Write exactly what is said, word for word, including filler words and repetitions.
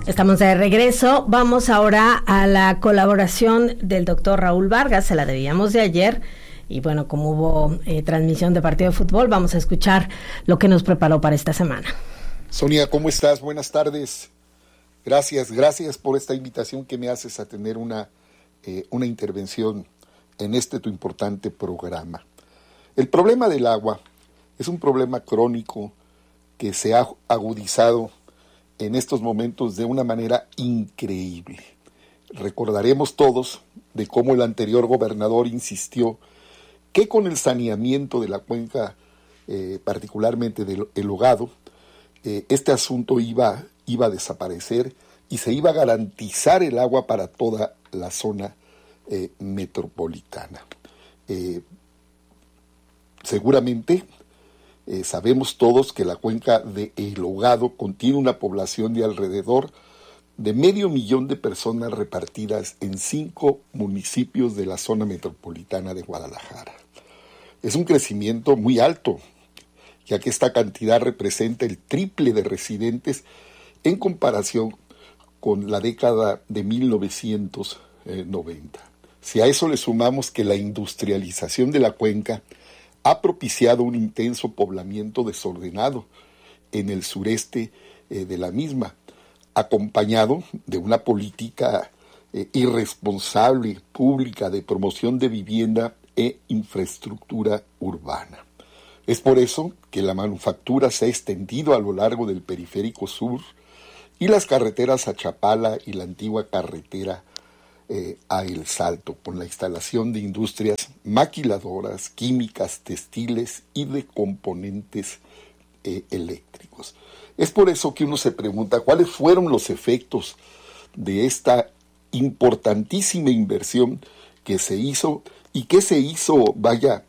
Estamos de regreso. Vamos ahora a la colaboración del doctor Raúl Vargas. Se la debíamos de ayer. Y bueno, como hubo eh, transmisión de partido de fútbol, vamos a escuchar lo que nos preparó para esta semana. Sonia, ¿cómo estás? Buenas tardes. Gracias, gracias por esta invitación que me haces a tener una, eh, una intervención en este tu importante programa. El problema del agua es un problema crónico que se ha agudizado en estos momentos de una manera increíble. Recordaremos todos de cómo el anterior gobernador insistió que con el saneamiento de la cuenca, eh, particularmente del el Hogado, eh, este asunto iba, iba a desaparecer y se iba a garantizar el agua para toda la zona eh, metropolitana. Eh, seguramente Eh, sabemos todos que la cuenca de El Hogado contiene una población de alrededor de medio millón de personas repartidas en cinco municipios de la zona metropolitana de Guadalajara. Es un crecimiento muy alto, ya que esta cantidad representa el triple de residentes en comparación con la década de mil novecientos noventa. Si a eso le sumamos que la industrialización de la cuenca ha propiciado un intenso poblamiento desordenado en el sureste eh, de la misma, acompañado de una política eh, irresponsable pública de promoción de vivienda e infraestructura urbana. Es por eso que la manufactura se ha extendido a lo largo del periférico sur y las carreteras a Chapala y la antigua carretera Eh, a El Salto, con la instalación de industrias maquiladoras, químicas, textiles y de componentes eh, eléctricos. Es por eso que uno se pregunta cuáles fueron los efectos de esta importantísima inversión que se hizo y que se hizo, vaya,